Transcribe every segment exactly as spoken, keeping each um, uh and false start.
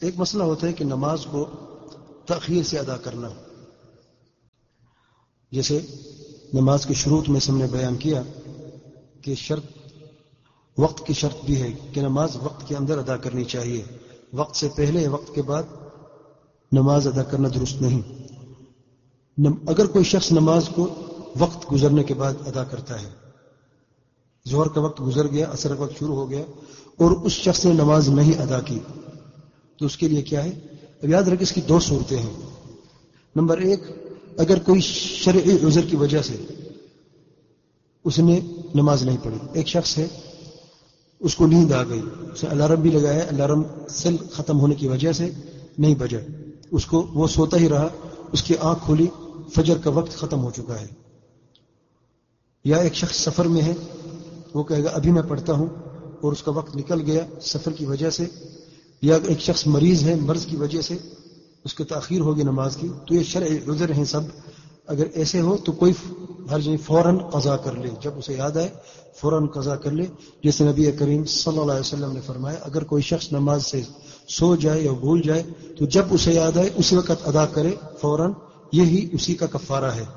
ایک مسئلہ ہوتا ہے کہ نماز کو تاخیر سے ادا کرنا. جیسے نماز کے شروط میں ہم نے بیان کیا کہ شرط وقت کی شرط بھی ہے کہ نماز وقت کے اندر ادا کرنی چاہیے. وقت سے پہلے وقت کے بعد نماز ادا کرنا درست نہیں. اگر کوئی شخص نماز کو وقت گزرنے کے بعد ادا کرتا ہے، ظہر کا وقت گزر گیا، عصر کا وقت شروع ہو گیا اور اس شخص نے نماز نہیں ادا کی، تو اس کے لیے کیا ہے؟ اب یاد رکھ اس کی دو صورتیں ہیں. نمبر ایک، اگر کوئی شرعی عذر کی وجہ سے اس نے نماز نہیں پڑھی. ایک شخص ہے، اس کو نیند آ گئی، اس نے الارم بھی لگایا، الارم سیل ختم ہونے کی وجہ سے نہیں بجا، اس کو وہ سوتا ہی رہا، اس کی آنکھ کھلی، فجر کا وقت ختم ہو چکا ہے. یا ایک شخص سفر میں ہے، وہ کہے گا ابھی میں پڑھتا ہوں، اور اس کا وقت نکل گیا سفر کی وجہ سے. یا ایک شخص مریض ہے، مرض کی وجہ سے اس کی تاخیر ہوگی نماز کی. تو یہ شرعی عذر ہیں سب. اگر ایسے ہو تو کوئی حرج نہیں، فوراً قضا کر لے، جب اسے یاد آئے فوراً قضا کر لے. جیسے نبی کریم صلی اللہ علیہ وسلم نے فرمایا اگر کوئی شخص نماز سے سو جائے یا بھول جائے تو جب اسے یاد آئے اسی وقت ادا کرے فوراً، یہی اسی کا کفارہ ہے.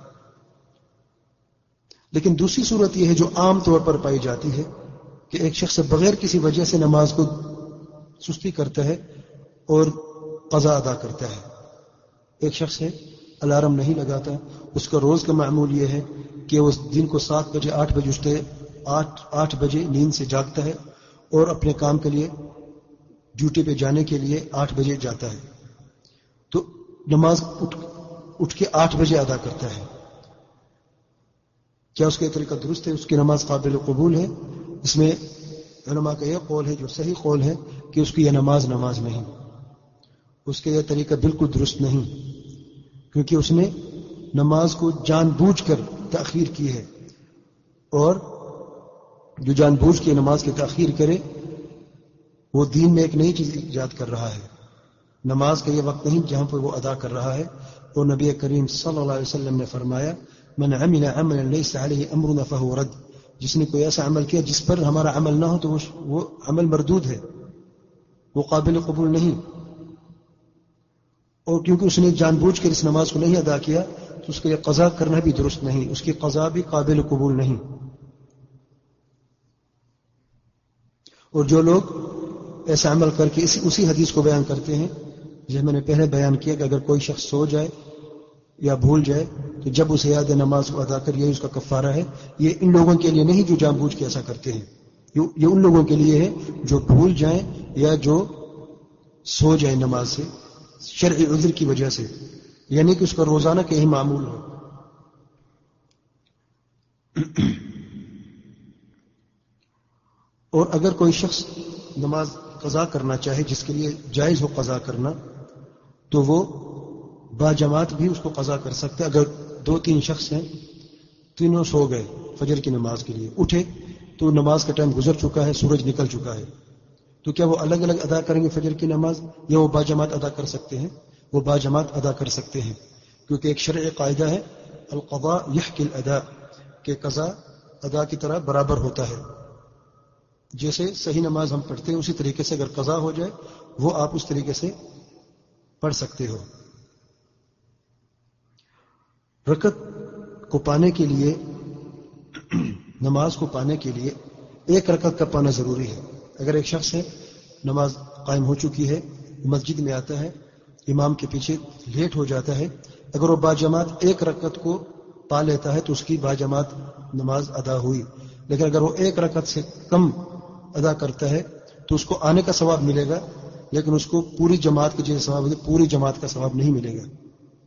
لیکن دوسری صورت یہ ہے جو عام طور پر پائی جاتی ہے کہ ایک شخص بغیر کسی وجہ سے نماز کو سستی کرتا ہے اور قضا ادا کرتا ہے. ایک شخص ہے، الارم نہیں لگاتا، اس کا روز کا معمول یہ ہے کہ وہ دن کو سات بجے آٹھ بجے اٹھتے آٹھ آٹھ بجے نیند سے جاگتا ہے اور اپنے کام کے لیے ڈیوٹی پہ جانے کے لیے آٹھ بجے جاتا ہے. تو نماز اٹھ اٹھ کے آٹھ بجے ادا کرتا ہے. کیا اس کا طریقہ درست ہے؟ اس کی نماز قابل قبول ہے؟ اس میں علماء کا یہ قول ہے جو صحیح قول ہے کہ اس کی یہ نماز نماز نہیں، اس کا یہ طریقہ بالکل درست نہیں، کیونکہ اس نے نماز کو جان بوجھ کر تاخیر کی ہے، اور جو جان بوجھ کے نماز کی تاخیر کرے وہ دین میں ایک نئی چیز ایجاد کر رہا ہے. نماز کا یہ وقت نہیں جہاں پر وہ ادا کر رہا ہے. اور نبی کریم صلی اللہ علیہ وسلم نے فرمایا من عمل عملا ليس عليه امرنا فهو رد. جس نے کوئی ایسا عمل کیا جس پر ہمارا عمل نہ ہو تو وہ عمل مردود ہے، وہ قابل قبول نہیں. اور کیونکہ اس نے جان بوجھ کر اس نماز کو نہیں ادا کیا تو اس کے لیے قضا کرنا بھی درست نہیں، اس کی قضا بھی قابل قبول نہیں. اور جو لوگ ایسا عمل کر کے اسی اسی حدیث کو بیان کرتے ہیں جیسے میں نے پہلے بیان کیا کہ اگر کوئی شخص سو جائے یا بھول جائے تو جب اسے یاد ہے نماز کو ادا کر، یہی اس کا کفارہ ہے. یہ ان لوگوں کے لیے نہیں جو جان بوجھ کے ایسا کرتے ہیں، یہ ان لوگوں کے لیے ہے جو بھول جائیں یا جو سو جائیں نماز سے شرعی عذر کی وجہ سے، یعنی کہ اس کا روزانہ کا یہی معمول ہو. اور اگر کوئی شخص نماز قضا کرنا چاہے جس کے لیے جائز ہو قضا کرنا، تو وہ با جماعت بھی اس کو قضا کر سکتے. اگر دو تین شخص ہیں، تینوں سو گئے فجر کی نماز کے لیے، اٹھے تو نماز کا ٹائم گزر چکا ہے، سورج نکل چکا ہے، تو کیا وہ الگ الگ ادا کریں گے فجر کی نماز یا وہ با جماعت ادا کر سکتے ہیں؟ وہ با جماعت ادا کر سکتے ہیں، کیونکہ ایک شرعی قاعدہ ہے القضاء يحكي الاداء، کہ قضا ادا کی طرح برابر ہوتا ہے. جیسے صحیح نماز ہم پڑھتے ہیں اسی طریقے سے اگر قضا ہو جائے وہ آپ اس طریقے سے پڑھ سکتے ہو. رکعت کو پانے کے لیے، نماز کو پانے کے لیے ایک رکعت کا پانا ضروری ہے. اگر ایک شخص ہے، نماز قائم ہو چکی ہے، مسجد میں آتا ہے، امام کے پیچھے لیٹ ہو جاتا ہے، اگر وہ با جماعت ایک رکعت کو پا لیتا ہے تو اس کی با جماعت نماز ادا ہوئی. لیکن اگر وہ ایک رکعت سے کم ادا کرتا ہے تو اس کو آنے کا ثواب ملے گا، لیکن اس کو پوری جماعت کے جیسے ثواب ہے، پوری جماعت کا ثواب نہیں ملے گا.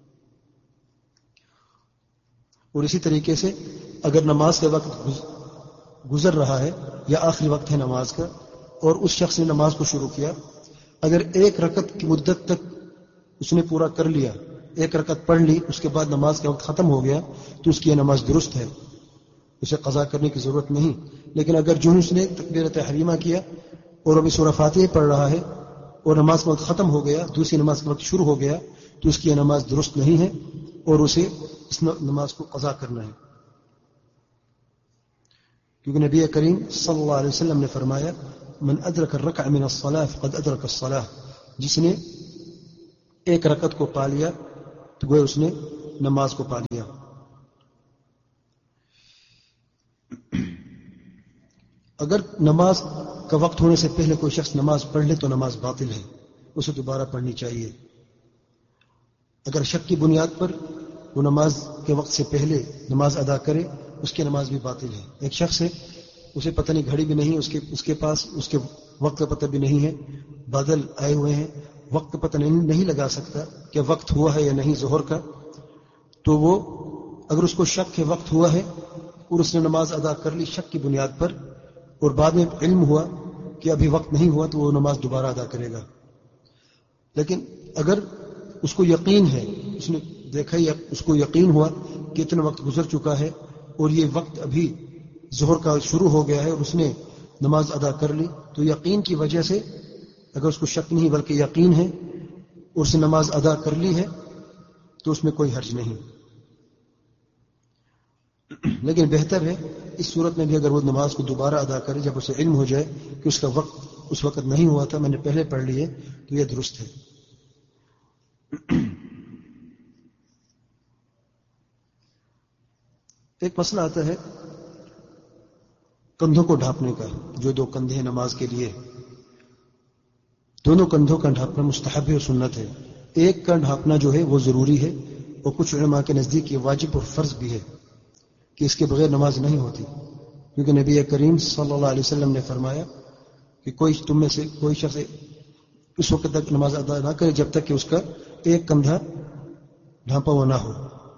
اور اسی طریقے سے اگر نماز کا وقت گزر رہا ہے یا آخری وقت ہے نماز کا اور اس شخص نے نماز کو شروع کیا، اگر ایک رکعت کی مدت تک اس نے پورا کر لیا، ایک رکعت پڑھ لی، اس کے بعد نماز کا وقت ختم ہو گیا تو اس کی یہ نماز درست ہے، اسے قضا کرنے کی ضرورت نہیں. لیکن اگر جو اس نے تکبیرۃ تحریمہ کیا اور ابھی سورہ فاتحہ پڑھ رہا ہے اور نماز کا وقت ختم ہو گیا، دوسری نماز کا وقت شروع ہو گیا، تو اس کی یہ نماز درست نہیں ہے اور اسے اس نماز کو قضا کرنا ہے. کیونکہ نبی کریم صلی اللہ علیہ وسلم نے فرمایا من ادرک الرکع من الصلاة فقد ادرک الصلاة، جس نے ایک رکعت کو پا لیا تو وہ اس نے نماز کو پا لیا. اگر نماز کا وقت ہونے سے پہلے کوئی شخص نماز پڑھ لے تو نماز باطل ہے، اسے دوبارہ پڑھنی چاہیے. اگر شک کی بنیاد پر وہ نماز کے وقت سے پہلے نماز ادا کرے اس کی نماز بھی باطل ہے. ایک شخص ہے، اسے پتہ نہیں، گھڑی بھی نہیں اس کے اس کے پاس، اس کے وقت کا پتہ بھی نہیں ہے، بادل آئے ہوئے ہیں، وقت کا پتہ نہیں نہیں لگا سکتا کہ وقت ہوا ہے یا نہیں ظہر کا، تو وہ اگر اس کو شک ہے وقت ہوا ہے اور اس نے نماز ادا کر لی شک کی بنیاد پر، اور بعد میں علم ہوا کہ ابھی وقت نہیں ہوا، تو وہ نماز دوبارہ ادا کرے گا. لیکن اگر اس کو یقین ہے، اس نے دیکھا یا اس کو یقین ہوا کہ اتنا وقت گزر چکا ہے اور یہ وقت ابھی ظہر کا شروع ہو گیا ہے اور اس نے نماز ادا کر لی، تو یقین کی وجہ سے، اگر اس کو شک نہیں بلکہ یقین ہے اور اس نے نماز ادا کر لی ہے تو اس میں کوئی حرج نہیں. لیکن بہتر ہے اس صورت میں بھی اگر وہ نماز کو دوبارہ ادا کرے جب اسے علم ہو جائے کہ اس کا وقت اس وقت نہیں ہوا تھا، میں نے پہلے پڑھ لی ہے، تو یہ درست ہے. ایک مسئلہ آتا ہے کندھوں کو ڈھانپنے کا. جو دو کندھے ہیں نماز کے لیے، دونوں کندھوں کا ڈھانپنا مستحب ہے اور سنت ہے. ایک کا ڈھانپنا جو ہے وہ ضروری ہے، اور کچھ علماء کے نزدیک یہ واجب اور فرض بھی ہے کہ اس کے بغیر نماز نہیں ہوتی، کیونکہ نبی کریم صلی اللہ علیہ وسلم نے فرمایا کہ کوئی تم میں سے کوئی شخص اس وقت تک نماز ادا نہ کرے جب تک کہ اس کا ایک کندھا ڈھانپا ہوا نہ ہو.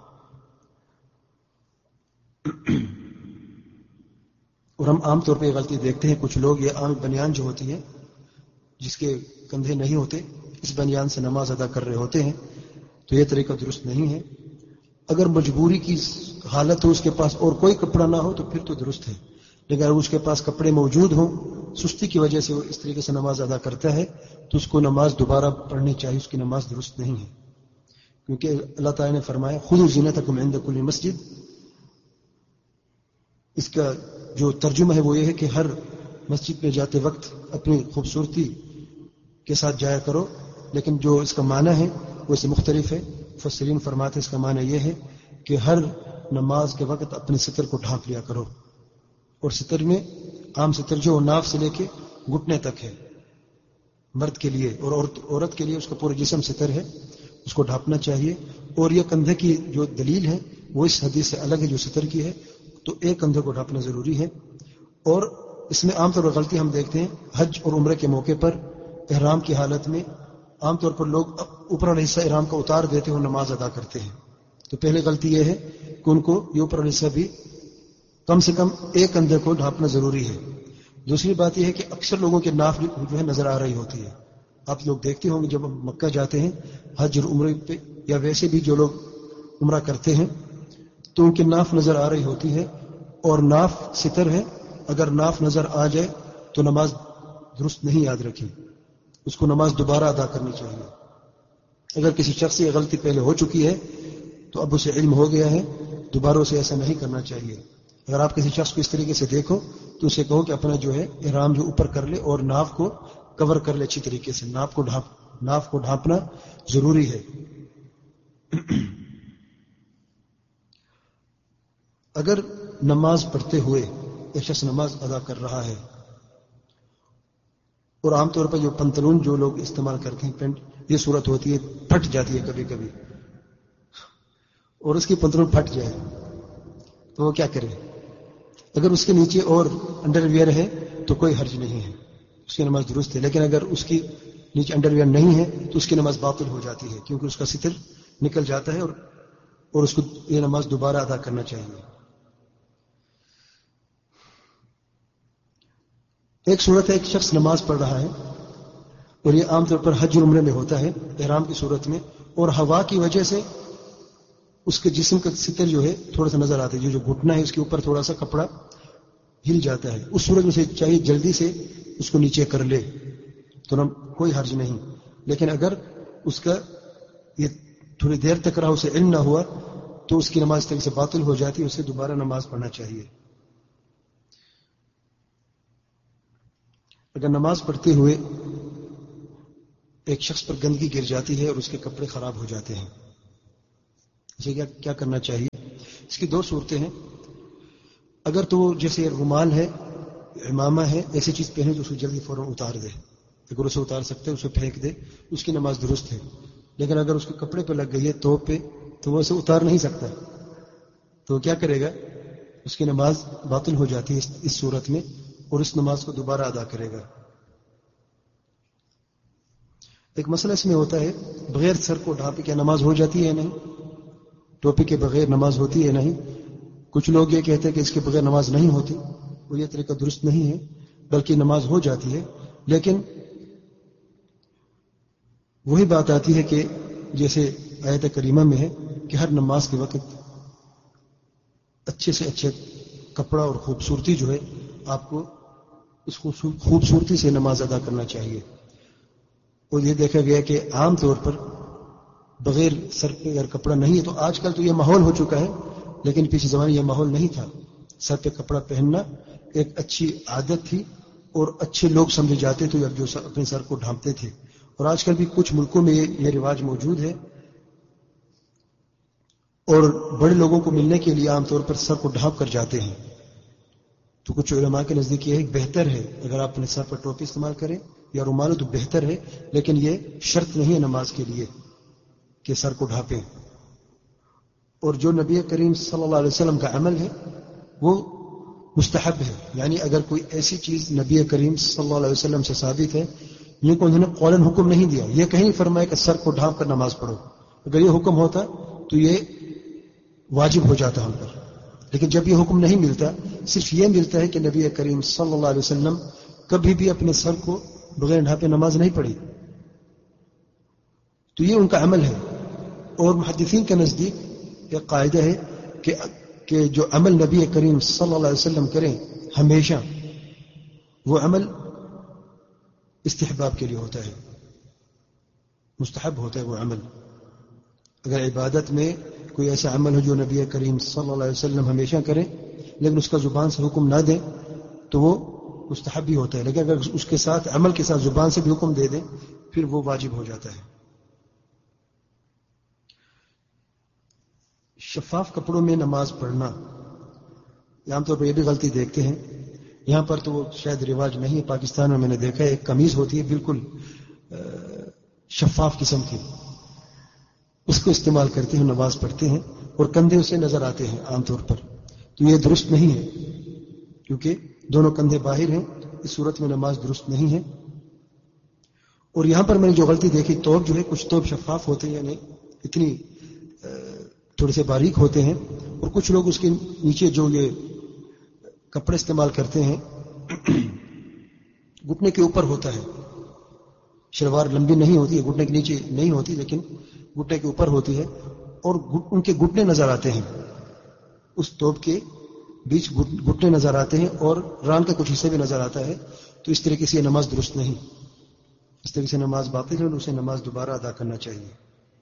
اور ہم عام طور پہ یہ غلطی دیکھتے ہیں، کچھ لوگ یہ عام بنیان جو ہوتی ہے جس کے کندھے نہیں ہوتے، اس بنیان سے نماز ادا کر رہے ہوتے ہیں، تو یہ طریقہ درست نہیں ہے. اگر مجبوری کی حالت ہو، اس کے پاس اور کوئی کپڑا نہ ہو تو پھر تو درست ہے. لیکن اگر اس کے پاس کپڑے موجود ہوں، سستی کی وجہ سے وہ اس طریقے سے نماز ادا کرتا ہے، تو اس کو نماز دوبارہ پڑھنی چاہیے، اس کی نماز درست نہیں ہے. کیونکہ اللہ تعالی نے فرمایا خذوا زینتکم عند کل مسجد. اس کا جو ترجمہ ہے وہ یہ ہے کہ ہر مسجد میں جاتے وقت اپنی خوبصورتی کے ساتھ جایا کرو، لیکن جو اس کا معنی ہے وہ اس سے مختلف ہے. مفسرین فرماتے ہیں اس کا معنی یہ ہے کہ ہر نماز کے وقت اپنے ستر کو ڈھانپ لیا کرو. اور ستر میں عام ستر جو ناف سے لے کے گھٹنے تک ہے مرد کے لیے، اور عورت عورت کے لیے اس کا پورا جسم ستر ہے، اس کو ڈھانپنا چاہیے. اور یہ کندھے کی جو دلیل ہے وہ اس حدیث سے الگ ہے جو ستر کی ہے، تو ایک کندھے کو ڈھانپنا ضروری ہے. اور اس میں عام طور پر غلطی ہم دیکھتے ہیں حج اور عمرے کے موقع پر احرام کی حالت میں عام طور پر لوگ اوپر والا حصہ احرام کا اتار دیتے ہیں اور نماز ادا کرتے ہیں. تو پہلے غلطی یہ ہے کہ ان کو یہ اوپر والا حصہ بھی کم سے کم ایک کندھے کو ڈھانپنا ضروری ہے. دوسری بات یہ ہے کہ اکثر لوگوں کے ناف جو ہے نظر آ رہی ہوتی ہے. آپ لوگ دیکھتے ہوں گے جب ہم مکہ جاتے ہیں حج اور عمرے پہ، یا ویسے بھی جو لوگ عمرہ کرتے ہیں، تو ان کی ناف نظر آ رہی ہوتی ہے اور ناف ستر ہے. اگر ناف نظر آ جائے تو نماز درست نہیں، یاد رکھیں، اس کو نماز دوبارہ ادا کرنی چاہیے. اگر کسی شخص سے یہ غلطی پہلے ہو چکی ہے تو اب اسے علم ہو گیا ہے، دوبارہ اسے ایسا نہیں کرنا چاہیے. اگر آپ کسی شخص کو اس طریقے سے دیکھو تو اسے کہو کہ اپنا جو ہے احرام جو اوپر کر لے اور ناف کو کور کر لے اچھی طریقے سے. ناف کو ڈھانپ ناف کو ڈھانپنا ضروری ہے. اگر نماز پڑھتے ہوئے ایک شخص نماز ادا کر رہا ہے، اور عام طور پر جو پنتلون جو لوگ استعمال کرتے ہیں، پینٹ، یہ صورت ہوتی ہے پھٹ جاتی ہے کبھی کبھی، اور اس کی پنتلون پھٹ جائے تو وہ کیا کرے؟ اگر اس کے نیچے اور انڈر ویئر ہے تو کوئی حرج نہیں ہے، اس کی نماز درست ہے. لیکن اگر اس کی نیچے انڈر ویئر نہیں ہے تو اس کی نماز باطل ہو جاتی ہے، کیونکہ اس کا ستر نکل جاتا ہے، اور اور اس کو یہ نماز دوبارہ ادا کرنا چاہیے. ایک صورت ہے ایک شخص نماز پڑھ رہا ہے، اور یہ عام طور پر حج اور عمرے میں ہوتا ہے احرام کی صورت میں، اور ہوا کی وجہ سے اس کے جسم کا ستر جو ہے تھوڑا سا نظر آتا ہے، جو جو گھٹنا ہے اس کے اوپر تھوڑا سا کپڑا ہل جاتا ہے. اس صورت میں سے چاہیے جلدی سے اس کو نیچے کر لے تو نہ کوئی حرج نہیں. لیکن اگر اس کا یہ تھوڑی دیر تک رہا، اسے علم نہ ہوا، تو اس کی نماز طریقے سے باطل ہو جاتی ہے، اسے دوبارہ نماز پڑھنا چاہیے. اگر نماز پڑھتے ہوئے ایک شخص پر گندگی گر جاتی ہے اور اس کے کپڑے خراب ہو جاتے ہیں، اسے کیا کیا کرنا چاہیے؟ اس کی دو صورتیں ہیں. اگر تو جیسے رومال ہے، امامہ ہے، ایسی چیز پہنے تو اسے جلدی فوراً اتار دے. اگر اسے اتار سکتے اسے پھینک دے، اس کی نماز درست ہے. لیکن اگر اس کے کپڑے پہ لگ گئی ہے، توپ پہ، تو وہ اسے اتار نہیں سکتا، تو کیا کرے گا؟ اس کی نماز باطل ہو جاتی ہے اس صورت میں، اور اس نماز کو دوبارہ ادا کرے گا. ایک مسئلہ اس میں ہوتا ہے، بغیر سر کو ڈھانپے کیا نماز ہو جاتی ہے نہیں؟ ٹوپی کے بغیر نماز ہوتی ہے نہیں؟ کچھ لوگ یہ کہتے ہیں کہ اس کے بغیر نماز نہیں ہوتی. وہ یہ طریقہ درست نہیں ہے، بلکہ نماز ہو جاتی ہے. لیکن وہی بات آتی ہے کہ جیسے آیت کریمہ میں ہے کہ ہر نماز کے وقت اچھے سے اچھے کپڑا اور خوبصورتی جو ہے آپ کو اس خوبصورتی سے نماز ادا کرنا چاہیے. اور یہ دیکھا گیا کہ عام طور پر بغیر سر پہ اگر کپڑا نہیں ہے، تو آج کل تو یہ ماحول ہو چکا ہے، لیکن پچھلے زمانے یہ ماحول نہیں تھا. سر پہ کپڑا پہننا ایک اچھی عادت تھی اور اچھے لوگ سمجھے جاتے تھے جو اپنے سر کو ڈھانپتے تھے. اور آج کل بھی کچھ ملکوں میں یہ رواج موجود ہے، اور بڑے لوگوں کو ملنے کے لیے عام طور پر سر کو ڈھانپ کر جاتے ہیں. تو کچھ علماء کے نزدیک یہ بہتر ہے اگر آپ اپنے سر پر ٹوپی استعمال کریں یا رومال تو بہتر ہے، لیکن یہ شرط نہیں ہے نماز کے لیے کہ سر کو ڈھانپیں. اور جو نبی کریم صلی اللہ علیہ وسلم کا عمل ہے وہ مستحب ہے. یعنی اگر کوئی ایسی چیز نبی کریم صلی اللہ علیہ وسلم سے ثابت ہے، یہ کو انہوں نے قولاً حکم نہیں دیا، یہ کہیں نہیں فرمایا کہ سر کو ڈھانپ کر نماز پڑھو. اگر یہ حکم ہوتا تو یہ واجب ہو جاتا ہم پر. لیکن جب یہ حکم نہیں ملتا، صرف یہ ملتا ہے کہ نبی کریم صلی اللہ علیہ وسلم کبھی بھی اپنے سر کو بغیر ڈھانپے نماز نہیں پڑھی، تو یہ ان کا عمل ہے. اور محدثین کے نزدیک ایک قاعدہ ہے کہ کہ جو عمل نبی کریم صلی اللہ علیہ وسلم کریں ہمیشہ، وہ عمل استحباب کے لیے ہوتا ہے، مستحب ہوتا ہے وہ عمل. اگر عبادت میں کوئی ایسا عمل ہو جو نبی کریم صلی اللہ علیہ وسلم ہمیشہ کرے لیکن اس کا زبان سے حکم نہ دے تو وہ مستحب بھی ہوتا ہے. لیکن اگر اس کے ساتھ عمل کے ساتھ زبان سے بھی حکم دے دیں پھر وہ واجب ہو جاتا ہے. شفاف کپڑوں میں نماز پڑھنا، عام طور پر یہ بھی غلطی دیکھتے ہیں. یہاں پر تو وہ شاید رواج نہیں ہے، پاکستان میں میں نے دیکھا ہے ایک قمیض ہوتی ہے بالکل شفاف قسم کی، اس کو استعمال کرتے ہیں، نماز پڑھتے ہیں اور کندھے اسے نظر آتے ہیں عام طور پر. تو یہ درست نہیں ہے کیونکہ دونوں کندھے باہر ہیں، اس صورت میں نماز درست نہیں ہے. اور یہاں پر میں نے جو غلطی دیکھی، توپ جو ہے کچھ توپ شفاف ہوتے ہیں، یعنی اتنی تھوڑے سے باریک ہوتے ہیں، اور کچھ لوگ اس کے نیچے جو یہ کپڑے استعمال کرتے ہیں گھٹنے کے اوپر ہوتا ہے. شلوار لمبی نہیں ہوتی ہے، گھٹنے کے نیچے نہیں ہوتی لیکن گھٹنے کے اوپر ہوتی ہے، اور ان کے گھٹنے نظر آتے ہیں، اس توپ کے بیچ گھٹنے نظر آتے ہیں اور ران کا کچھ حصہ بھی نظر آتا ہے. تو اس طریقے سے یہ نماز درست نہیں، اس طریقے سے نماز باطل ہے اور اسے نماز دوبارہ ادا کرنا چاہیے.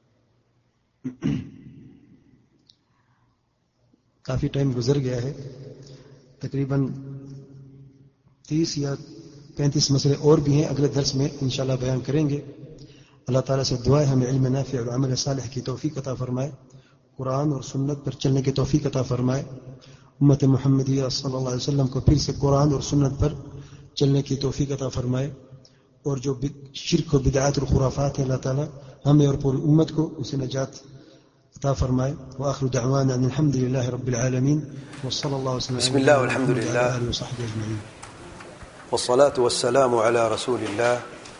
کافی ٹائم گزر گیا ہے، تقریباً تیس یا پینتیس مسئلے اور بھی ہیں، اگلے درس میں انشاءاللہ بیان کریں گے. اللہ تعالیٰ سے دعا ہے ہمیں علم نافع اور عمل صالح کی توفیق عطا فرمائے، قرآن اور سنت پر چلنے کی توفیق عطا فرمائے، امت محمدیہ صلی اللہ علیہ وسلم کو پھر سے قرآن اور سنت پر چلنے کی توفیق عطا فرمائے، اور جو شرک و بدعات اور خرافات ہیں اللہ تعالیٰ ہمیں اور پوری امت کو اسے نجات عطا فرمائے. وآخر دعوانا ان الحمد للہ رب العالمین وصلی اللہ وسلم. بسم الله والحمد لله وصحبه اجمعین. والصلاة والسلام على رسول الله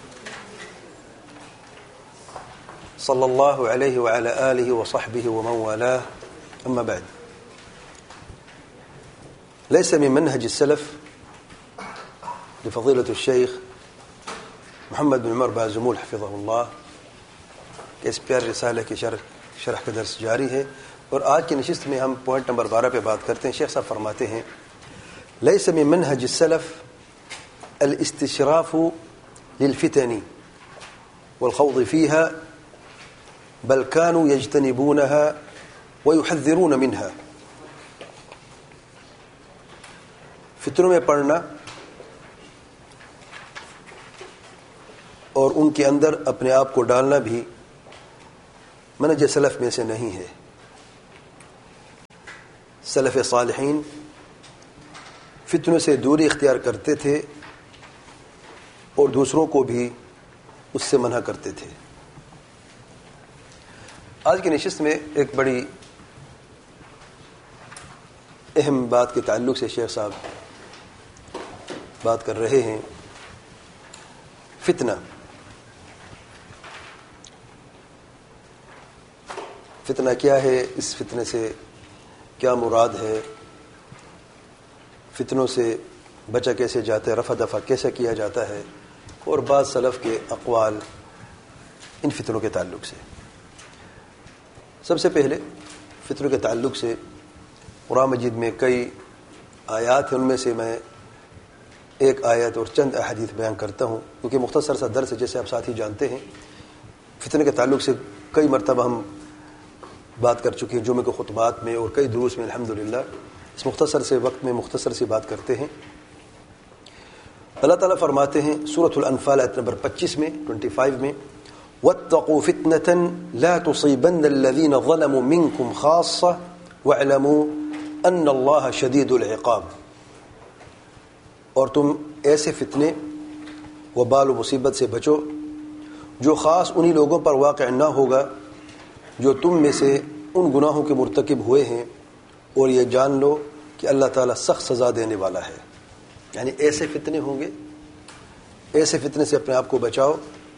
صلى الله عليه وعلى آله وصحبه ومن والاه. أما بعد، ليس من منهج السلف لفضيلة الشيخ محمد بن عمر بازمول حفظه الله کہ اس پیار رسالہ کی شرح شرح کا درس جاری ہے، اور آج کی نشست میں ہم پوائنٹ نمبر بارہ پہ بات کرتے ہیں. شیخ صاحب فرماتے ہیں ليس من منهج السلف الاستشراف للفتن والخوض فيها بل كانوا يجتنبونها ويحذرون منها. فتنوں میں پڑنا اور ان کے اندر اپنے آپ کو ڈالنا بھی منہج سلف میں سے نہیں ہے. سلف صالحین فتنوں سے دوری اختیار کرتے تھے اور دوسروں کو بھی اس سے منع کرتے تھے. آج کی نشست میں ایک بڑی اہم بات کے تعلق سے شیخ صاحب بات کر رہے ہیں. فتنہ فتنہ کیا ہے, اس فتنے سے کیا مراد ہے, فتنوں سے بچا کیسے جاتا ہے, رفع دفع کیسے کیا جاتا ہے, اور بعض سلف کے اقوال ان فتنوں کے تعلق سے. سب سے پہلے فتنوں کے تعلق سے قرآن مجید میں کئی آیات ہیں, ان میں سے میں ایک آیت اور چند احادیث بیان کرتا ہوں کیونکہ مختصر سا درس ہے. جیسے آپ ساتھی جانتے ہیں فتنے کے تعلق سے کئی مرتبہ ہم بات کر چکے ہیں جمعے کے خطبات میں اور کئی دروس میں. الحمدللہ اس مختصر سے وقت میں مختصر سی بات کرتے ہیں. اللہ تعالیٰ فرماتے ہیں سورۃ الانفال آیت نمبر پچیس میں پچیس میں وَاتَّقُوا فِتْنَةً لَا تُصِيبَنَّ الَّذِينَ ظَلَمُوا مِنْكُمْ خَاصَّةً وَاعْلَمُوا أَنَّ اللَّهَ شَدِيدُ الْعِقَابِ. اور تم ایسے فتنے و بال و مصیبت سے بچو جو خاص انہی لوگوں پر واقع نہ ہوگا جو تم میں سے ان گناہوں کے مرتکب ہوئے ہیں, اور یہ جان لو کہ اللہ تعالیٰ سخت سزا دینے والا ہے. یعنی ایسے فتنے ہوں گے, ایسے فتنے سے اپنے آپ کو بچاؤ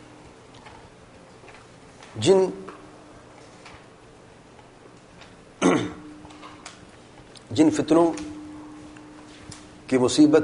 جن جن فتنوں کی مصیبت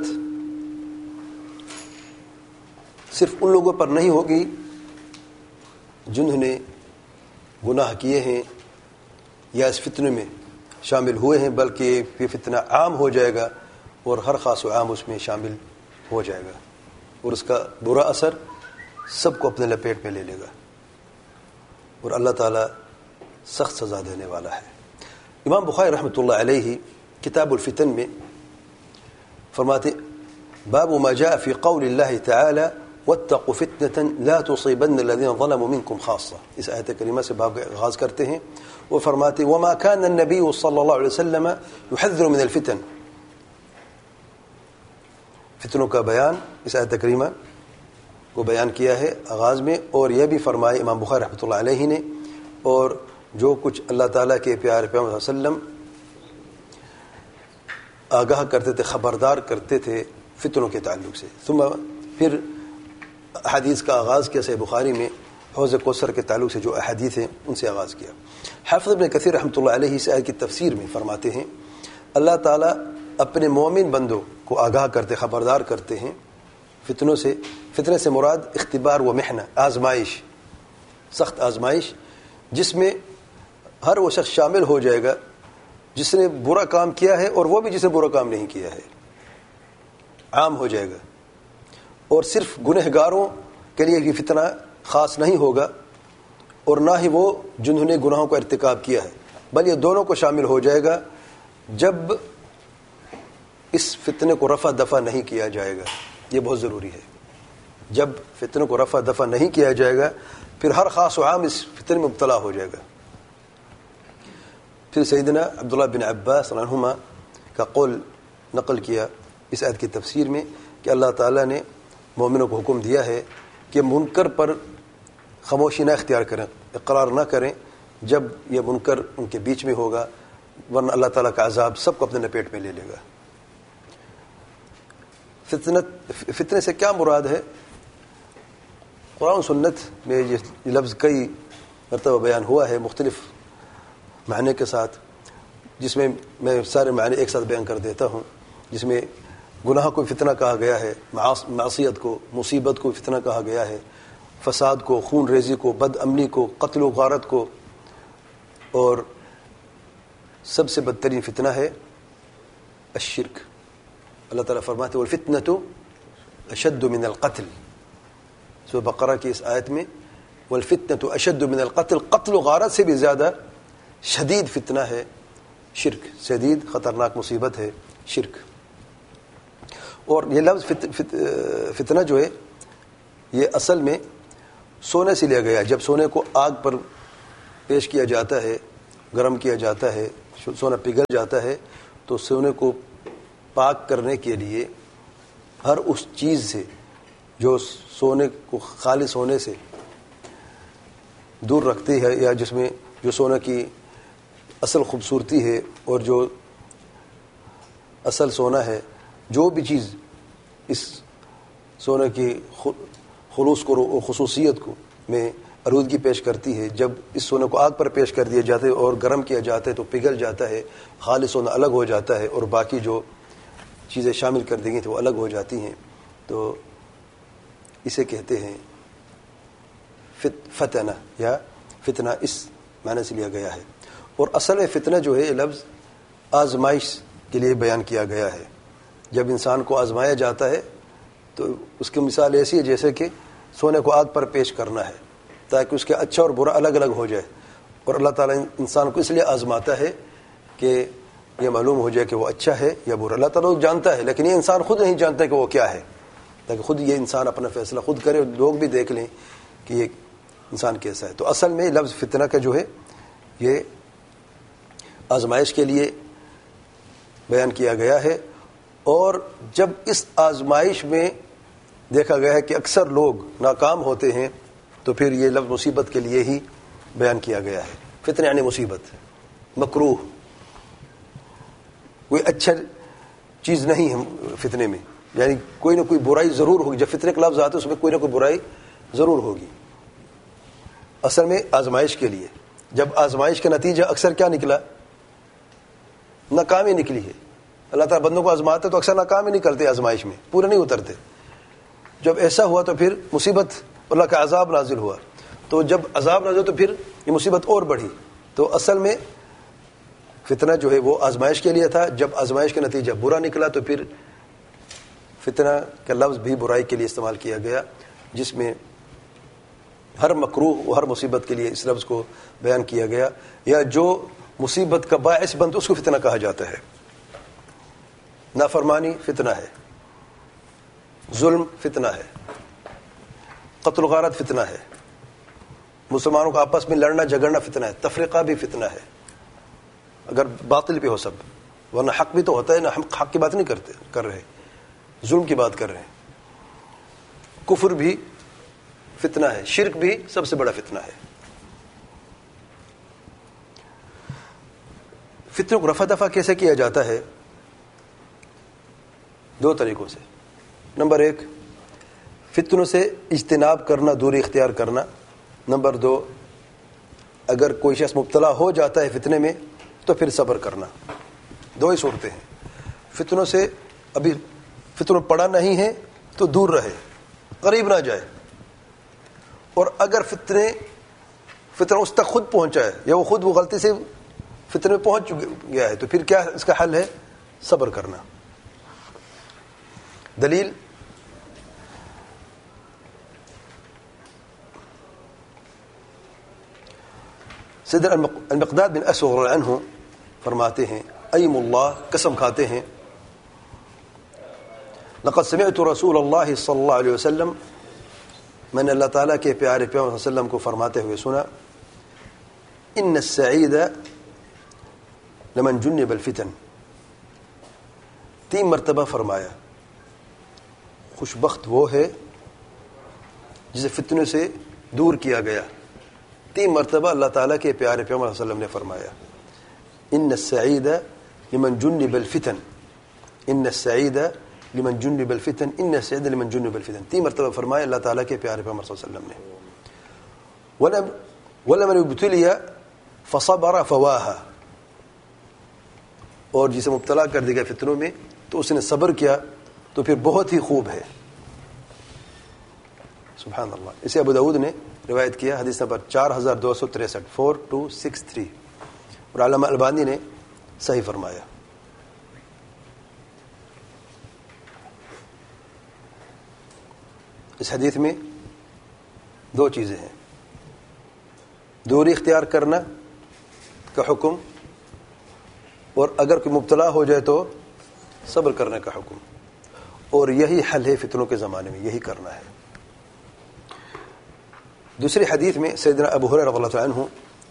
صرف ان لوگوں پر نہیں ہوگی جنہوں نے گناہ کیے ہیں یا اس فتنے میں شامل ہوئے ہیں, بلکہ یہ فتنہ عام ہو جائے گا اور ہر خاص و عام اس میں شامل ہو جائے گا, اور اس کا برا اثر سب کو اپنے لپیٹ میں لے لے گا, اور اللہ تعالیٰ سخت سزا دینے والا ہے. امام بخاری رحمۃ اللہ علیہ کتاب الفتن میں فرماتے باب ما جاء في قول الله تعالى واتقوا فتنة لا تصيبن الذين ظلموا منكم خاصة. اس آیت کریمہ سے باب کا آغاز کرتے ہیں. وہ فرماتے وما كان النبي صلی اللہ علیہ وسلم يحذر من الفتن. فتنوں کا بیان اس آیت کریمہ کو بیان کیا ہے آغاز میں, اور یہ بھی فرمائے امام بخاری رحمۃ اللہ علیہ نے, اور جو کچھ اللہ تعالیٰ کے پیارے پیغمبر صلی اللہ علیہ وسلم آگاہ کرتے تھے, خبردار کرتے تھے فتنوں کے تعلق سے. ثم پھر احادیث کا آغاز کیا صحیح بخاری میں حوض کوثر کے تعلق سے جو احادیث ہیں ان سے آغاز کیا. حافظ ابن کثیر رحمۃ اللہ علیہ سے آیت کی تفسیر میں فرماتے ہیں اللہ تعالیٰ اپنے مومن بندوں کو آگاہ کرتے, خبردار کرتے ہیں فتنوں سے. فتنے سے مراد اختبار و محنہ, آزمائش, سخت آزمائش, جس میں ہر وہ شخص شامل ہو جائے گا جس نے برا کام کیا ہے اور وہ بھی جس نے برا کام نہیں کیا ہے, عام ہو جائے گا. اور صرف گنہگاروں کے لیے یہ فتنہ خاص نہیں ہوگا, اور نہ ہی وہ جنہوں نے گناہوں کا ارتکاب کیا ہے, بل یہ دونوں کو شامل ہو جائے گا جب اس فتنے کو رفع دفع نہیں کیا جائے گا. یہ بہت ضروری ہے. جب فتنے کو رفع دفع نہیں کیا جائے گا پھر ہر خاص و عام اس فتنے میں مبتلا ہو جائے گا. پھر سیدنا عبداللہ بن عباس رضی اللہ عنہما کا قول نقل کیا اس آیت کی تفسیر میں کہ اللہ تعالیٰ نے مومنوں کو حکم دیا ہے کہ منکر پر خاموشی نہ اختیار کریں, اقرار نہ کریں جب یہ منکر ان کے بیچ میں ہوگا, ورنہ اللہ تعالیٰ کا عذاب سب کو اپنے لپیٹ میں لے لے گا. فتنت فتنے سے کیا مراد ہے؟ قرآن و سنت میں یہ لفظ کئی مرتبہ بیان ہوا ہے مختلف معنی کے ساتھ, جس میں میں سارے معنی ایک ساتھ بیان کر دیتا ہوں. جس میں گناہ کو فتنہ کہا گیا ہے, معصیت کو, مصیبت کو فتنہ کہا گیا ہے, فساد کو, خون ریزی کو, بد امنی کو, قتل و غارت کو, اور سب سے بدترین فتنہ ہے الشرک. اللہ تعالیٰ فرماتے والفتنة اشد من القتل. سورہ بقرہ کی اس آیت میں والفتنة اشد من القتل, قتل و غارت سے بھی زیادہ شدید فتنہ ہے شرک, شدید خطرناک مصیبت ہے شرک. اور یہ لفظ فت فت فتنہ جو ہے یہ اصل میں سونے سے لیا گیا. جب سونے کو آگ پر پیش کیا جاتا ہے, گرم کیا جاتا ہے, سونا پگھل جاتا ہے, تو سونے کو پاک کرنے کے لیے ہر اس چیز سے جو سونے کو خالص ہونے سے دور رکھتی ہے, یا جس میں جو سونے کی اصل خوبصورتی ہے اور جو اصل سونا ہے, جو بھی چیز اس سونے کی خلوص کو اور خصوصیت کو میں آلودگی پیش کرتی ہے, جب اس سونے کو آگ پر پیش کر دیا جاتا ہے اور گرم کیا جاتا ہے تو پگھل جاتا ہے, خالص سونا الگ ہو جاتا ہے اور باقی جو چیزیں شامل کر دی گئی تھیں وہ الگ ہو جاتی ہیں. تو اسے کہتے ہیں فتنہ یا فتنہ, اس معنی سے لیا گیا ہے. اور اصل میں فتنہ جو ہے یہ لفظ آزمائش کے لیے بیان کیا گیا ہے. جب انسان کو آزمایا جاتا ہے تو اس کی مثال ایسی ہے جیسے کہ سونے کو آگ پر پیش کرنا ہے تاکہ اس کے اچھا اور برا الگ الگ ہو جائے. اور اللہ تعالیٰ انسان کو اس لیے آزماتا ہے کہ یہ معلوم ہو جائے کہ وہ اچھا ہے یا برا. اللہ تعالیٰ جانتا ہے لیکن یہ انسان خود نہیں جانتا کہ وہ کیا ہے, تاکہ خود یہ انسان اپنا فیصلہ خود کرے اور لوگ بھی دیکھ لیں کہ یہ انسان کیسا ہے. تو اصل میں لفظ فتنہ کا جو ہے یہ آزمائش کے لیے بیان کیا گیا ہے. اور جب اس آزمائش میں دیکھا گیا ہے کہ اکثر لوگ ناکام ہوتے ہیں تو پھر یہ لفظ مصیبت کے لیے ہی بیان کیا گیا ہے. فتنہ یعنی مصیبت, مکروہ, کوئی اچھا چیز نہیں ہے فتنے میں, یعنی کوئی نہ کوئی برائی ضرور ہوگی. جب فتنے کا لفظ آتا ہے اس میں کوئی نہ کوئی برائی ضرور ہوگی. اصل میں آزمائش کے لیے, جب آزمائش کا نتیجہ اکثر کیا نکلا, ناکامی نکلی ہے. اللہ تعالیٰ بندوں کو آزماتے تو اکثر ناکام ہی نہیں کرتے, آزمائش میں پورے نہیں اترتے. جب ایسا ہوا تو پھر مصیبت, اللہ کا عذاب نازل ہوا. تو جب عذاب نازل تو پھر یہ مصیبت اور بڑھی. تو اصل میں فتنہ جو ہے وہ آزمائش کے لیے تھا. جب آزمائش کا نتیجہ برا نکلا تو پھر فتنہ کا لفظ بھی برائی کے لیے استعمال کیا گیا, جس میں ہر مکروہ و ہر مصیبت کے لیے اس لفظ کو بیان کیا گیا. یا جو مصیبت کا باعث بنتا اس کو فتنہ کہا جاتا ہے. نافرمانی فتنہ ہے, ظلم فتنہ ہے, قتل و غارت فتنہ ہے, مسلمانوں کا آپس میں لڑنا جھگڑنا فتنہ ہے, تفریقہ بھی فتنہ ہے اگر باطل پہ ہو سب, ورنہ حق بھی تو ہوتا ہے نا. ہم حق کی بات نہیں کرتے کر رہے, ظلم کی بات کر رہے ہیں. کفر بھی فتنہ ہے, شرک بھی سب سے بڑا فتنہ ہے. فتنوں کو رفع دفع کیسے کیا جاتا ہے؟ دو طریقوں سے. نمبر ایک, فتنوں سے اجتناب کرنا, دوری اختیار کرنا. نمبر دو, اگر کوئی شخص مبتلا ہو جاتا ہے فتنے میں تو پھر صبر کرنا. دو ہی صورتیں ہیں. فتنوں سے ابھی فتنوں پڑا نہیں ہے تو دور رہے, قریب نہ جائے. اور اگر فتنے فتنہ اس تک خود پہنچا ہے یا وہ خود وہ غلطی سے فتنے میں پہنچ گیا ہے تو پھر کیا اس کا حل ہے؟ صبر کرنا. دلیل سیدنا المقداد بن اسود رضی اللہ عنہ فرماتے ہیں, ایم اللہ, قسم کھاتے ہیں, لقد سمعت رسول اللہ صلی اللہ علیہ وسلم, میں نے اللہ تعالیٰ کے پیارے پیغمبر صلی اللہ علیہ وسلم کو فرماتے ہوئے سنا, ان السعید لمن جنب الفتن. تین مرتبہ فرمایا, خوش بخت وہ ہے جسے فتنوں سے دور کیا گیا. تین مرتبہ اللہ تعالیٰ کے پیارے پیغمبر صلی اللہ علیہ وسلم نے فرمایا, ان السعید لمن جنب الفتن, ان السعید لمن جنب الفتن, ان السعید لمن جنب الفتن. تین مرتبہ فرمایا اللہ تعالیٰ کے پیارے پیغمبر صلی اللہ علیہ وسلم نے. ولمن ابتلی فصبر فواها, اور جسے مبتلا کر دیا گیا فتنوں میں تو اس نے صبر کیا تو پھر بہت ہی خوب ہے. سبحان اللہ. اسے ابو داؤد نے روایت کیا, حدیث نمبر چار ہزار دو سو تریسٹھ, فور ٹو سکس تھری, اور علامہ البانی نے صحیح فرمایا. اس حدیث میں دو چیزیں ہیں, دوری اختیار کرنا کا حکم, اور اگر کوئی مبتلا ہو جائے تو صبر کرنے کا حکم. اور یہی حل ہے فتنوں کے زمانے میں, یہی کرنا ہے. دوسری حدیث میں سیدنا ابو ہریرہ رضی اللہ تعالی عنہ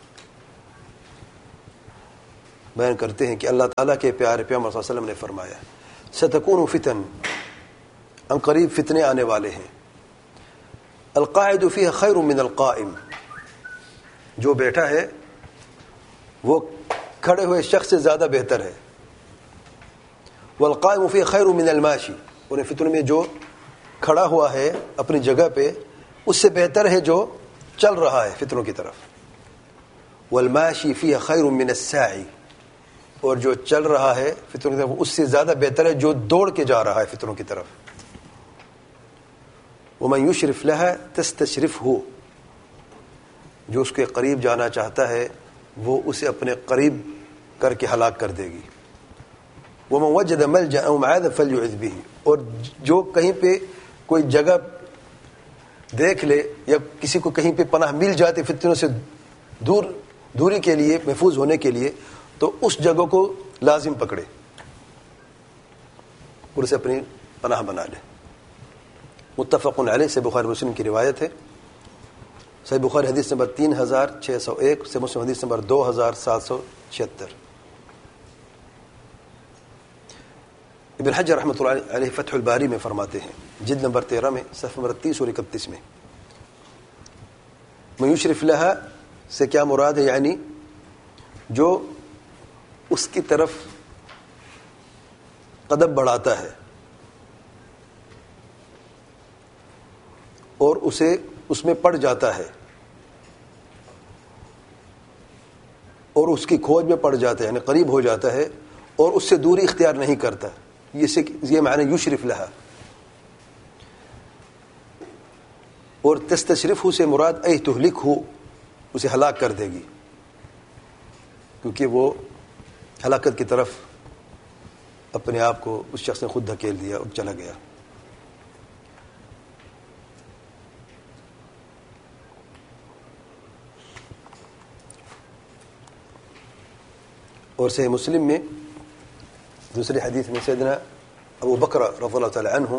بیان کرتے ہیں کہ اللہ تعالیٰ کے پیارے پیغمبر صلی اللہ علیہ وسلم نے فرمایا ستکون فتن، ان قریب فتنے آنے والے ہیں، القاعد فیہ خیر من القائم، جو بیٹھا ہے وہ کھڑے ہوئے شخص سے زیادہ بہتر ہے، والقائم فیہ خیر من الماشی، انہیں فتنوں میں جو کھڑا ہوا ہے اپنی جگہ پہ اس سے بہتر ہے جو چل رہا ہے فتنوں کی طرف، والماشی فیہ خیر من الساعی، اور جو چل رہا ہے فتنوں کی طرف اس سے زیادہ بہتر ہے جو دوڑ کے جا رہا ہے فتنوں کی طرف، ومن یشرف لہا تستشرفہ، جو اس کے قریب جانا چاہتا ہے وہ اسے اپنے قریب کر کے ہلاک کر دے گی، ومن وجد ملجأ او معاذا فلیعذ بہ، اور جو کہیں پہ کوئی جگہ دیکھ لے یا کسی کو کہیں پہ پناہ مل جاتی فتنوں سے دور دوری کے لیے، محفوظ ہونے کے لیے، تو اس جگہ کو لازم پکڑے اور اسے اپنی پناہ بنا لے۔ متفق علیہ سے بخاری مسلم کی روایت ہے، صحیح بخاری حدیث نمبر تین ہزار چھ سو ایک، سے مسلم حدیث نمبر دو ہزار سات سو چھہتر۔ ابن حجر رحمۃ اللہ علیہ فتح الباری میں فرماتے ہیں جلد نمبر تیرہ میں صفحہ نمبر تیس اور اکتیس میں، من یشرف لہا سے کیا مراد ہے، یعنی جو اس کی طرف قدم بڑھاتا ہے اور اسے اس میں پڑ جاتا ہے اور اس کی کھوج میں پڑ جاتا ہے، یعنی قریب ہو جاتا ہے اور اس سے دوری اختیار نہیں کرتا، یہ معنی یشرف لہا۔ اور تستشرف سے مراد اے تہلک ہو، اسے ہلاک کر دے گی، کیونکہ وہ ہلاکت کی طرف اپنے آپ کو اس شخص نے خود دھکیل دیا اور چلا گیا۔ اور صحیح مسلم میں دوسری حدیث میں سیدنا ابو بکر رضی اللہ تعالی عنہ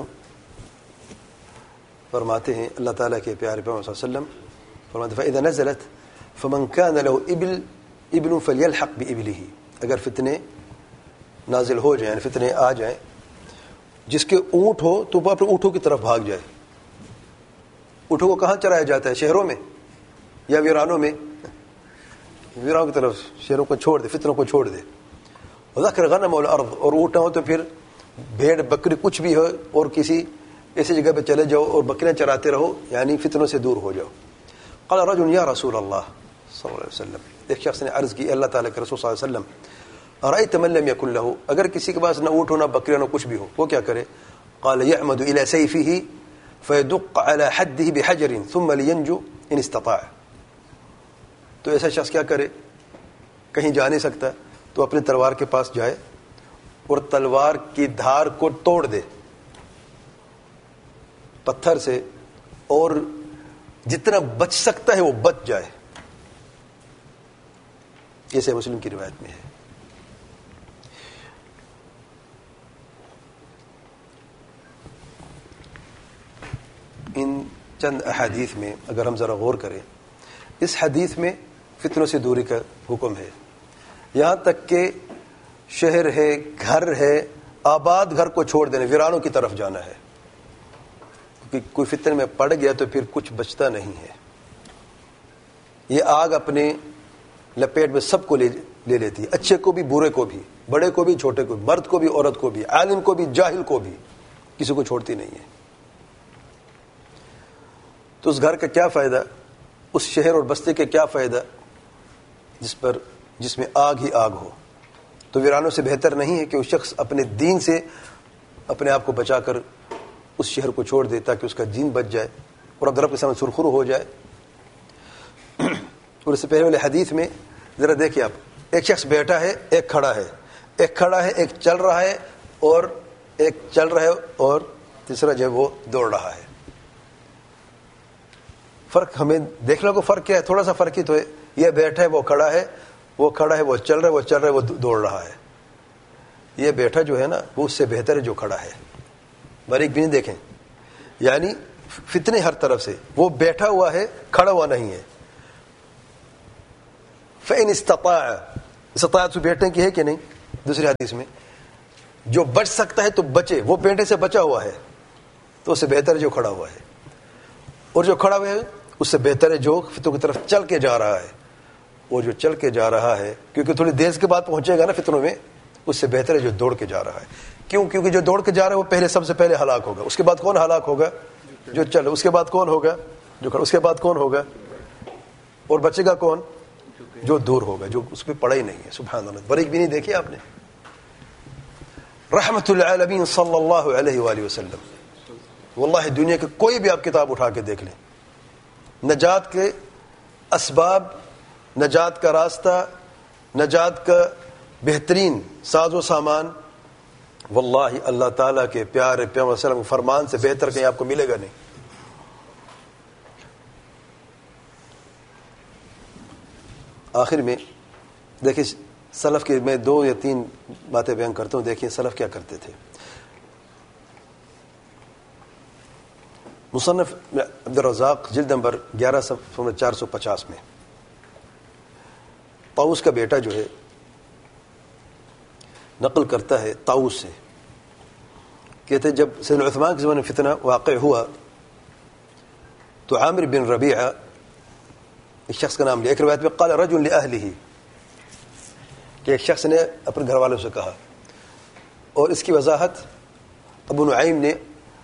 فرماتے ہیں، اللہ تعالیٰ کے پیارے پیغمبر صلی اللہ علیہ وسلم فرماتے ہیں فَإِذَا نَزَلَتْ فَمَنْ كَانَ لَهُ إِبْلٌ إِبْلٌ فَلْيَلْحَقْ بِإِبْلِهِ، اگر فتنے نازل ہو جائیں، فتنے آ جائیں، جس کے اونٹ ہو تو وہ اپنے اونٹوں کی طرف بھاگ جائے۔ اونٹوں کو کہاں چرایا جاتا ہے، شہروں میں یا ویرانوں میں؟ ویرانوں کی طرف شہروں کو چھوڑ دے، فتنوں کو چھوڑ دے۔ وَذَكْرَ غَنَمَ وَالْأَرْض، اور اونٹ ہو تو پھر بھیڑ بکری کچھ بھی ہو اور کسی ایسی جگہ پہ چلے جاؤ اور بکریاں چراتے رہو، یعنی فتنوں سے دور ہو جاؤ۔ قال رجل یا رسول اللہ صلی اللہ علیہ وسلم، ایک شخص نے عرض کی اللہ تعالیٰ کے رسول صلی اللہ علیہ وسلم، ارأیت من لم یکن لہ، اگر کسی کے پاس نہ اونٹ ہو نہ بکریاں نہ کچھ بھی ہو وہ کیا کرے؟ قال یعمد الی سیفہ فیدق علی حدہ بحجر ثم لینجو ان استطاع، تو ایسا شخص کیا کرے، کہیں جا نہیں سکتا تو اپنی تلوار کے پاس جائے اور تلوار کی دھار کو توڑ دے پتھر سے، اور جتنا بچ سکتا ہے وہ بچ جائے۔ یہ صحیح مسلم کی روایت میں ہے۔ ان چند احادیث میں اگر ہم ذرا غور کریں، اس حدیث میں فتنوں سے دوری کا حکم ہے، یہاں تک کہ شہر ہے، گھر ہے، آباد گھر کو چھوڑ دینا، ویرانوں کی طرف جانا ہے، کیونکہ کوئی فتنے میں پڑ گیا تو پھر کچھ بچتا نہیں ہے۔ یہ آگ اپنے لپیٹ میں سب کو لے لے لیتی ہے، اچھے کو بھی برے کو بھی، بڑے کو بھی چھوٹے کو بھی، مرد کو بھی عورت کو بھی، عالم کو بھی جاہل کو بھی، کسی کو چھوڑتی نہیں ہے۔ تو اس گھر کا کیا فائدہ، اس شہر اور بستی کا کیا فائدہ جس پر جس میں آگ ہی آگ ہو؟ تو ویرانوں سے بہتر نہیں ہے کہ اس شخص اپنے دین سے اپنے آپ کو بچا کر اس شہر کو چھوڑ دے تاکہ اس کا دین بچ جائے اور اب رب کے سامنے سرخرو ہو جائے۔ اور اس سے پہلے والے حدیث میں ذرا دیکھیے آپ، ایک شخص بیٹھا ہے، ایک کھڑا ہے، ایک کھڑا ہے، ایک چل رہا ہے، اور ایک چل رہا ہے اور تیسرا جو ہے وہ دوڑ رہا ہے۔ فرق ہمیں دیکھنے کو فرق کیا ہے؟ تھوڑا سا فرق ہی تو ہے۔ یہ بیٹھا ہے، وہ کھڑا ہے، وہ کھڑا ہے، وہ چل رہا ہے، وہ چل رہا ہے، وہ دوڑ رہا ہے۔ یہ بیٹھا جو ہے نا وہ اس سے بہتر ہے جو کھڑا ہے۔ باریک بھی نہیں دیکھیں، یعنی فتنے ہر طرف سے. وہ بیٹھا ہوا ہے, کھڑا ہوا نہیں ہے. فَإِنِ اسْتَطَاعَ, استطاعت سے بیٹھنے کی ہے کہ نہیں؟ دوسری حدیث میں جو بچ سکتا ہے تو بچے, وہ بیٹھنے سے بچا ہوا ہے تو اس سے بہتر ہے جو کھڑا ہوا ہے, اور جو کھڑا ہوا ہے اس سے بہتر ہے جو فتنوں کی طرف چل کے جا رہا ہے. وہ جو چل کے جا رہا ہے کیونکہ تھوڑی دیر کے بعد پہنچے گا نا فتنوں میں, اس سے بہتر ہے جو دوڑ کے جا رہا ہے. کیوں؟ کیونکہ جو دوڑ کے جا رہا ہے وہ پہلے سب سے پہلے ہلاک ہوگا. اس کے بعد کون ہلاک ہوگا؟ جو چل. اس کے بعد کون ہوگا؟ جو کھڑا. اس کے بعد کون ہوگا؟ اور بچے گا کون؟ جو دور ہوگا, جو اس پہ پڑا ہی نہیں ہے. سبحان اللہ. بریک بھی نہیں دیکھی آپ نے؟ رحمت العالمین صلی اللہ علیہ وآلہ وسلم. واللہ دنیا کے کوئی بھی آپ کتاب اٹھا کے دیکھ لیں, نجات کے اسباب, نجات کا راستہ, نجات کا بہترین ساز و سامان, واللہ اللہ تعالیٰ کے پیارے پیغمبر صلی اللہ علیہ وسلم کے فرمان سے بہتر کہیں آپ کو ملے گا نہیں. آخر میں دیکھیں سلف کے, میں دو یا تین باتیں بیان کرتا ہوں. دیکھیں سلف کیا کرتے تھے. مصنف عبد الرزاق جلد نمبر گیارہ صفحہ چار سو پچاس میں طاؤس کا بیٹا جو ہے نقل کرتا ہے طاؤس سے, کہتے جب سیدنا عثمان کے زمانے میں فتنہ واقع ہوا تو عامر بن ربیعہ ایک شخص کا نام لیا. ایک روایت میں قال رجل لأہلہ, کہ ایک شخص نے اپنے گھر والوں سے کہا, اور اس کی وضاحت ابو نعیم نے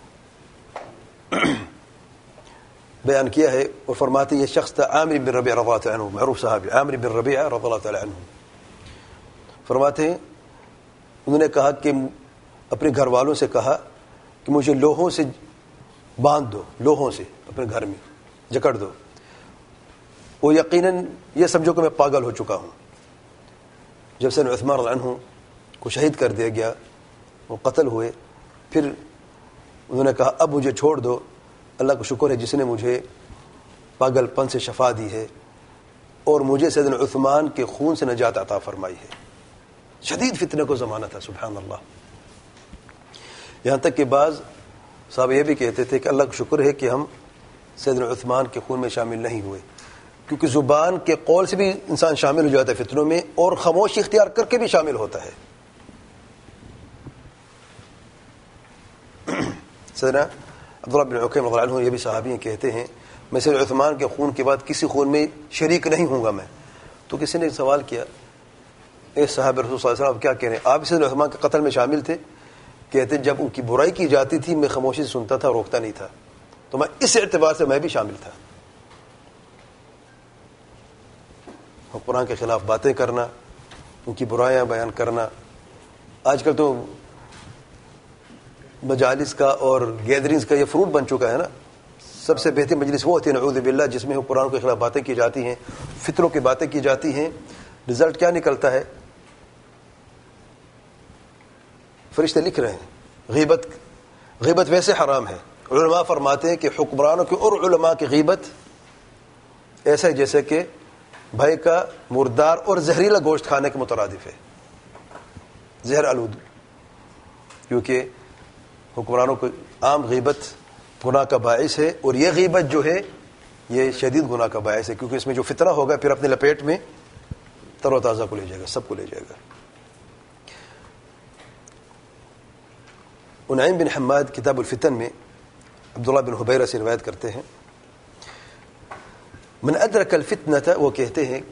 بیان کیا ہے اور فرماتے یہ شخص تھا عامر بن ربیعہ رضی اللہ تعالی عنہ, معروف صحابی عامر بن ربیعہ رضی اللہ تعالی عنہ. فرماتے ہیں انہوں نے کہا کہ اپنے گھر والوں سے کہا کہ مجھے لوہوں سے باندھ دو, لوہوں سے اپنے گھر میں جکڑ دو. وہ یقیناً یہ سمجھو کہ میں پاگل ہو چکا ہوں. جب سیدنا عثمان رضی اللہ عنہ کو شہید کر دیا گیا, وہ قتل ہوئے, پھر انہوں نے کہا اب مجھے چھوڑ دو, اللہ کا شکر ہے جس نے مجھے پاگل پن سے شفا دی ہے اور مجھے سیدنا عثمان کے خون سے نجات عطا فرمائی ہے. شدید فتنے کو زمانہ تھا. سبحان اللہ. یہاں تک کہ بعض صاحب یہ بھی کہتے تھے کہ اللہ کا شکر ہے کہ ہم سیدنا عثمان کے خون میں شامل نہیں ہوئے, کیونکہ زبان کے قول سے بھی انسان شامل ہو جاتا ہے فتنوں میں, اور خاموشی اختیار کر کے بھی شامل ہوتا ہے. سیدنا عبداللہ بن عکیم رضی اللہ عنہ یہ بھی صحابی کہتے ہیں میں سیدنا عثمان کے خون کے بعد کسی خون میں شریک نہیں ہوں گا میں. تو کسی نے سوال کیا اے صحابہ رسول صلی اللہ علیہ وسلم کیا کہہ رہے ہیں, آپ سیدنا عثمان کے قتل میں شامل تھے؟ کہتے جب ان کی برائی کی جاتی تھی میں خاموشی سے سنتا تھا, روکتا نہیں تھا, تو میں اس اعتبار سے میں بھی شامل تھا. قرآن کے خلاف باتیں کرنا, ان کی برائیاں بیان کرنا, آج کل تو مجالس کا اور گیدرنگز کا یہ فروٹ بن چکا ہے نا. سب سے بہترین مجلس وہ ہوتی ہے نعوذ باللہ جس میں قرآن کے خلاف باتیں کی جاتی ہیں, فطروں کی باتیں کی جاتی ہیں. رزلٹ کیا نکلتا ہے؟ فرشتے لکھ رہے ہیں غیبت غیبت ویسے حرام ہے. علماء فرماتے ہیں کہ حکمرانوں کی اور علماء کی غیبت ایسا ہے جیسے کہ بھائی کا مردار اور زہریلا گوشت کھانے کے مترادف ہے, زہر آلود. کیونکہ حکمرانوں کو عام غیبت گناہ کا باعث ہے, اور یہ غیبت جو ہے یہ شدید گناہ کا باعث ہے, کیونکہ اس میں جو فتنہ ہوگا پھر اپنے لپیٹ میں تر و تازہ کو لے جائے گا, سب کو لے جائے گا. نعیم بن حماد کتاب الفتن میں عبداللہ بن حبیرہ سے روایت کرتے ہیں من ادرک الفتنة, وہ کہتے ہیں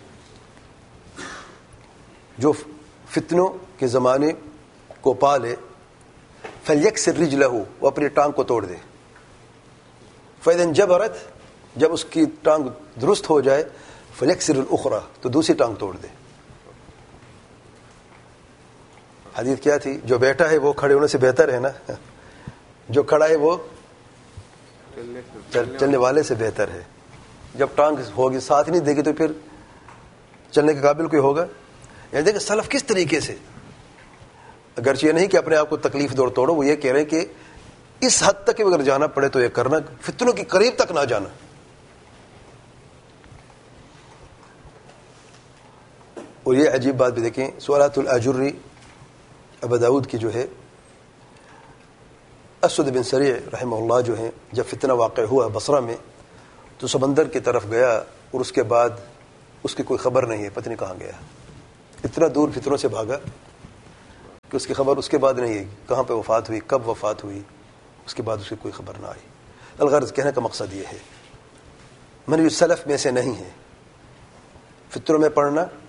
جو فتنوں کے زمانے کو پالے فلیکسر رجلہ, وہ اپنی ٹانگ کو توڑ دے. فاذا انجبرت, جب اس کی ٹانگ درست ہو جائے فلیکسر الاخرى, تو دوسری ٹانگ توڑ دے. حدیث کیا تھی؟ جو بیٹھا ہے وہ کھڑے ہونے سے بہتر ہے نا, جو کھڑا ہے وہ چلنے والے سے بہتر ہے. جب ٹانگ ہوگی ساتھ نہیں دے گی تو پھر چلنے کے قابل کوئی ہوگا؟ یعنی دیکھیں سلف کس طریقے سے, اگرچہ یہ نہیں کہ اپنے آپ کو تکلیف دور توڑو, وہ یہ کہہ رہے ہیں کہ اس حد تک اگر جانا پڑے تو یہ کرنا, فتنوں کی قریب تک نہ جانا. اور یہ عجیب بات بھی دیکھیں, سوالات الاجری ابو داؤد کی جو ہے اسود بن سریع رحمہ اللہ جو ہیں، جب فتنہ واقع ہوا بصرہ میں تو سمندر کی طرف گیا اور اس کے بعد اس کی کوئی خبر نہیں ہے، پتہ نہیں کہاں گیا، اتنا دور فتنوں سے بھاگا کہ اس کی خبر اس کے بعد نہیں ہے کہاں پہ وفات ہوئی، کب وفات ہوئی، اس کے بعد اس کی کوئی خبر نہ آئی۔ الغرض کہنے کا مقصد یہ ہے منہج سلف میں سے نہیں ہے فتنوں میں پڑھنا